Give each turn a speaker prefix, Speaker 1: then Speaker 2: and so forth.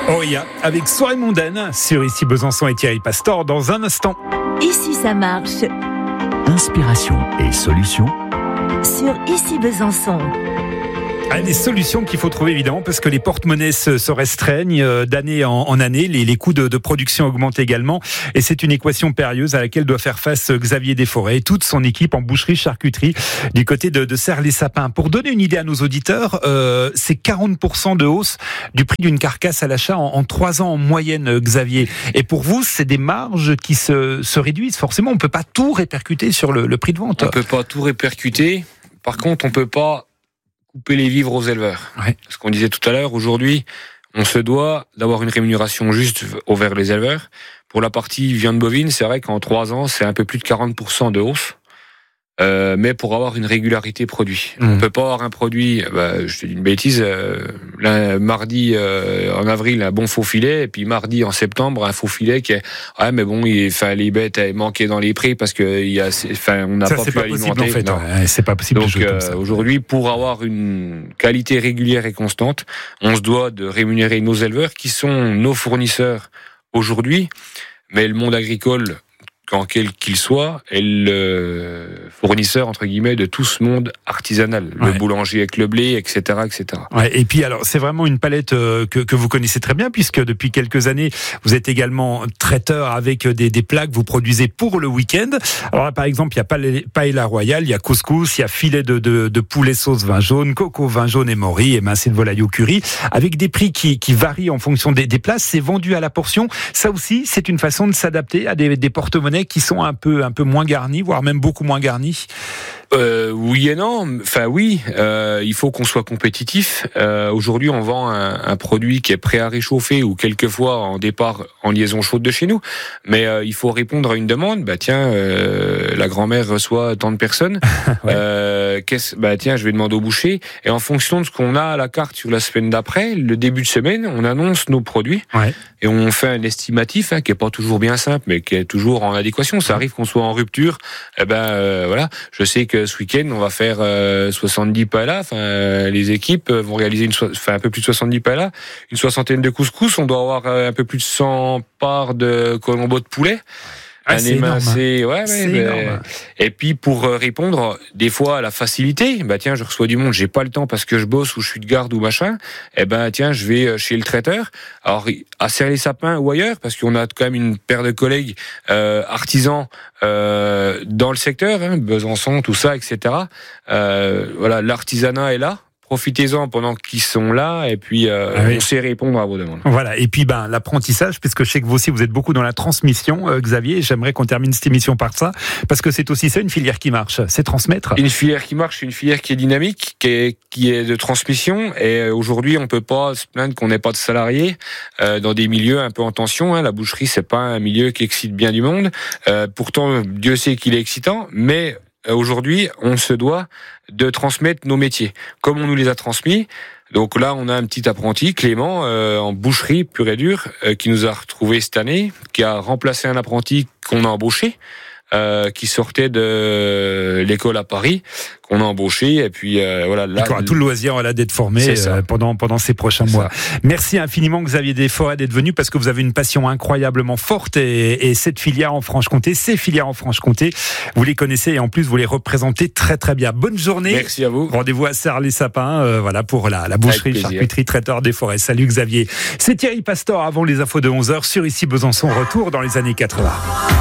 Speaker 1: Auria avec Soirée mondaine sur Ici Besançon et Thierry Pastor dans un instant.
Speaker 2: Ici ça marche.
Speaker 3: Inspiration et solutions
Speaker 2: Sur Ici Besançon.
Speaker 1: Des solutions qu'il faut trouver évidemment parce que les porte-monnaies se restreignent d'année en année, les coûts de production augmentent également et c'est une équation périlleuse à laquelle doit faire face Xavier Desforêts et toute son équipe en boucherie-charcuterie du côté de Serres-les-Sapins. Pour donner une idée à nos auditeurs, c'est 40% de hausse du prix d'une carcasse à l'achat en 3 ans en moyenne, Xavier. Et pour vous, c'est des marges qui se réduisent forcément, on ne peut pas tout répercuter sur le prix de vente.
Speaker 4: On ne peut pas tout répercuter, par contre on ne peut pas couper les vivres aux éleveurs. Ouais. Ce qu'on disait tout à l'heure, aujourd'hui, on se doit d'avoir une rémunération juste envers les éleveurs. Pour la partie viande bovine, c'est vrai qu'en 3 ans, c'est un peu plus de 40% de hausse. Mais pour avoir une régularité produit. On peut pas avoir un produit, je te dis une bêtise, mardi en avril un bon faux filet, et puis mardi en septembre un faux filet qui est mais bon, les bêtes elles manquaient dans les prix parce que on n'a pas pu alimenter.
Speaker 1: Possible, en fait, c'est pas possible.
Speaker 4: Donc aujourd'hui, pour avoir une qualité régulière et constante, on se doit de rémunérer nos éleveurs qui sont nos fournisseurs aujourd'hui, mais le monde agricole, quel qu'il soit, est le fournisseur entre guillemets de tout ce monde artisanal, le boulanger avec le blé, etc., etc.
Speaker 1: Ouais, et puis alors c'est vraiment une palette que vous connaissez très bien puisque depuis quelques années vous êtes également traiteur avec des plats que vous produisez pour le week-end. Alors là, par exemple, il y a paella royale, il y a couscous, il y a filet de poulet sauce vin jaune, coco vin jaune et mori, émincé de volaille au curry, avec des prix qui varient en fonction des plats. C'est vendu à la portion. Ça aussi, c'est une façon de s'adapter à des porte-monnaies qui sont un peu moins garnis, voire même beaucoup moins garnis.
Speaker 4: Oui et non. Enfin oui, il faut qu'on soit compétitif. Aujourd'hui, on vend un produit qui est prêt à réchauffer ou quelquefois en départ en liaison chaude de chez nous. Mais il faut répondre à une demande. La grand-mère reçoit tant de personnes. Je vais demander au boucher. Et en fonction de ce qu'on a à la carte sur la semaine d'après, le début de semaine, on annonce nos produits et on fait un estimatif qui est pas toujours bien simple, mais qui est toujours en adéquation. Ça arrive qu'on soit en rupture. Je sais que ce week-end, on va faire 70 paella. Les équipes vont réaliser un peu plus de 70 paella, une soixantaine de couscous. On doit avoir un peu plus de 100 parts de colombo de poulet.
Speaker 1: C'est énorme. C'est énorme.
Speaker 4: Et puis pour répondre des fois à la facilité, je reçois du monde, j'ai pas le temps parce que je bosse ou je suis de garde ou machin. Je vais chez le traiteur. Alors à Serres-les-Sapins ou ailleurs, parce qu'on a quand même une paire de collègues artisans dans le secteur, Besançon, tout ça, etc. L'artisanat est là. Profitez-en pendant qu'ils sont là et puis on sait répondre à vos demandes.
Speaker 1: Voilà, et puis l'apprentissage, puisque je sais que vous aussi vous êtes beaucoup dans la transmission, Xavier, j'aimerais qu'on termine cette émission par ça, parce que c'est aussi ça une filière qui marche, c'est transmettre.
Speaker 4: Une filière qui marche, une filière qui est dynamique, qui est de transmission, et aujourd'hui on peut pas se plaindre qu'on n'ait pas de salariés dans des milieux un peu en tension. La boucherie, c'est pas un milieu qui excite bien du monde, pourtant Dieu sait qu'il est excitant, mais aujourd'hui, on se doit de transmettre nos métiers, comme on nous les a transmis. Donc là, on a un petit apprenti, Clément, en boucherie pure et dure, qui nous a retrouvés cette année, qui a remplacé un apprenti qu'on a embauché, qui sortait de l'école à Paris, qu'on a embauché, et puis
Speaker 1: là, il aura tout le loisir d'être formé pendant ces prochains mois. Merci infiniment Xavier Desforêts d'être venu, parce que vous avez une passion incroyablement forte, et cette filière en Franche-Comté, ces filières en Franche-Comté, vous les connaissez et en plus vous les représentez très très bien. Bonne journée.
Speaker 4: Merci à vous.
Speaker 1: Rendez-vous à Serres-les-Sapins, pour la boucherie, charcuterie, traiteur Desforêts. Salut Xavier. C'est Thierry Pastor avant les infos de 11h sur Ici Besançon. Retour dans les années 80.